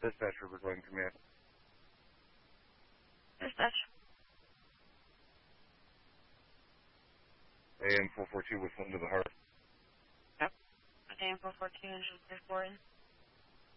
Dispatcher recording command. Dispatch. AM 442 with one to the heart. Yep. AM 442 engine 34 in.